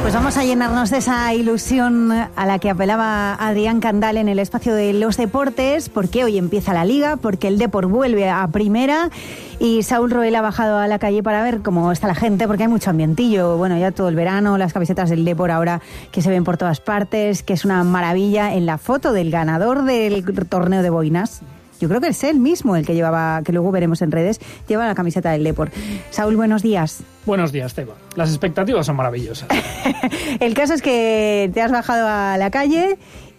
Pues vamos a llenarnos de esa ilusión a la que apelaba Adrián Candal en el espacio de los deportes, porque hoy empieza la Liga, porque el Depor vuelve a primera y Saúl Roel ha bajado a la calle para ver cómo está la gente, porque hay mucho ambientillo. Bueno, ya todo el verano, las camisetas del Depor ahora que se ven por todas partes, que es una maravilla. En la foto del ganador del torneo de boinas, yo creo que es él mismo el que llevaba, que luego veremos en redes, lleva la camiseta del Depor. Saúl, buenos días. Buenos días, Teba. Las expectativas son maravillosas. El caso es que te has bajado a la calle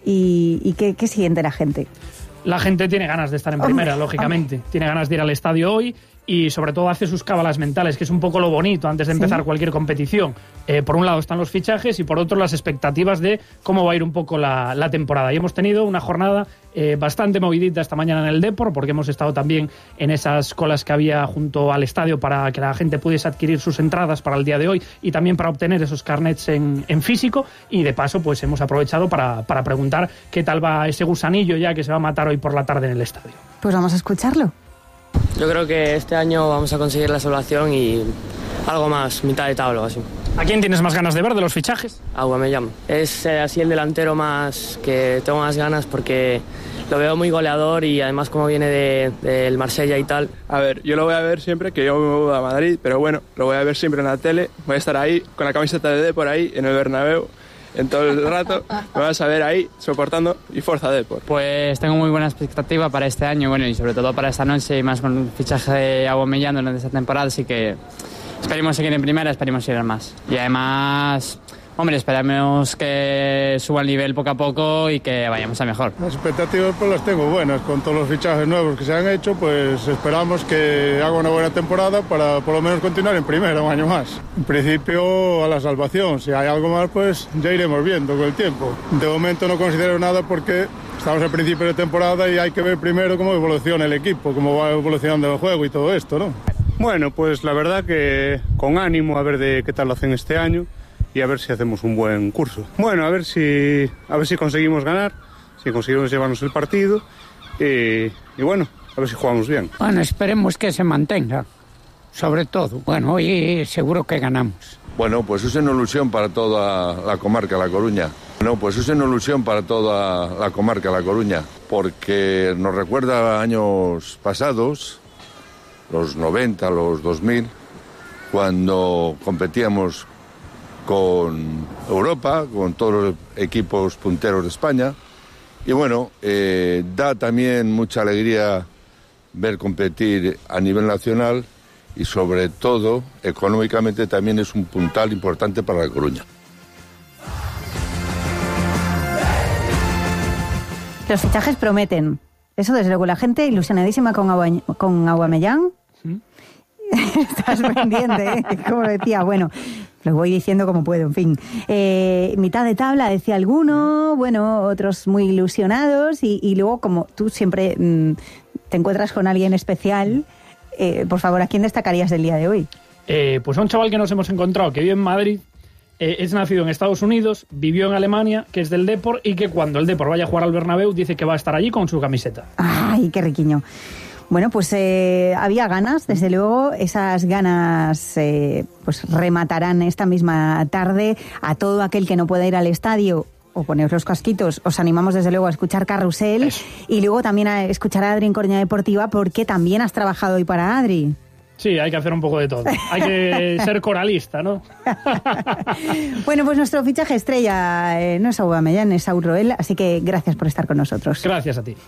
y ¿qué siente la gente? La gente tiene ganas de estar en primera, lógicamente. Tiene ganas de ir al estadio hoy y sobre todo hace sus cábalas mentales, que es un poco lo bonito antes de empezar cualquier competición. Por un lado están los fichajes y por otro las expectativas de cómo va a ir un poco la temporada. Y hemos tenido una jornada bastante movidita esta mañana en el Depor, porque hemos estado también en esas colas que había junto al estadio para que la gente pudiese adquirir sus entradas para el día de hoy y también para obtener esos carnets en físico. Y de paso pues hemos aprovechado para preguntar qué tal va ese gusanillo ya que se va a matar hoy por la tarde en el estadio. Pues vamos a escucharlo. Yo creo que este año vamos a conseguir la salvación y algo más, mitad de tabla o así. ¿A quién tienes más ganas de ver de los fichajes? Aubameyang. Es así el delantero más que tengo más ganas porque lo veo muy goleador y además como viene del Marsella y tal. A ver, yo lo voy a ver siempre, que yo me voy a Madrid, pero bueno, lo voy a ver siempre en la tele. Voy a estar ahí con la camiseta de Depor ahí en el Bernabéu. En todo el rato me vas a ver ahí soportando y Forza Depor. Pues tengo muy buena expectativa para este año, bueno, y sobre todo para esta noche, y más con el fichaje de Aubameyang durante esta temporada, así que esperemos seguir en primera, esperemos ir más. Y además, hombre, esperamos que suba el nivel poco a poco y que vayamos a mejor. Las expectativas pues las tengo buenas, con todos los fichajes nuevos que se han hecho, pues esperamos que haga una buena temporada para por lo menos continuar en primera un año más. En principio a la salvación, si hay algo más pues ya iremos viendo con el tiempo. De momento no considero nada porque estamos al principio de temporada y hay que ver primero cómo evoluciona el equipo, cómo va evolucionando el juego y todo esto, ¿no? Bueno, pues la verdad que con ánimo a ver de qué tal lo hacen este año y a ver si hacemos un buen curso. Bueno, a ver si conseguimos ganar, si conseguimos llevarnos el partido y bueno, a ver si jugamos bien. Bueno, esperemos que se mantenga, sobre todo. Bueno, hoy seguro que ganamos. Bueno, pues es una ilusión para toda la comarca La Coruña. Bueno, pues es una ilusión para toda la comarca La Coruña, porque nos recuerda a años pasados, los 90, los 2000, cuando competíamos con Europa, con todos los equipos punteros de España. Y bueno, da también mucha alegría ver competir a nivel nacional y sobre todo, económicamente también es un puntal importante para La Coruña. Los fichajes prometen. Eso desde luego, la gente ilusionadísima con Aubameyang. Estás pendiente, ¿eh? Como decía, bueno, lo voy diciendo como puedo, en fin. Mitad de tabla, decía alguno, bueno, otros muy ilusionados y luego, como tú siempre te encuentras con alguien especial, por favor, ¿a quién destacarías del día de hoy? Pues a un chaval que nos hemos encontrado, que vive en Madrid, es nacido en Estados Unidos, vivió en Alemania, que es del Depor y que cuando el Depor vaya a jugar al Bernabéu dice que va a estar allí con su camiseta. ¡Ay, qué riquiño! Bueno, pues había ganas, desde luego, esas ganas pues rematarán esta misma tarde. A todo aquel que no pueda ir al estadio o poneros los casquitos, os animamos desde luego a escuchar Carrusel y luego también a escuchar a Adri en Coruña Deportiva, porque también has trabajado hoy para Adri. Sí, hay que hacer un poco de todo. Hay que ser coralista, ¿no? Bueno, pues nuestro fichaje estrella no es Aubameyang, es Saúl Roel, así que gracias por estar con nosotros. Gracias a ti.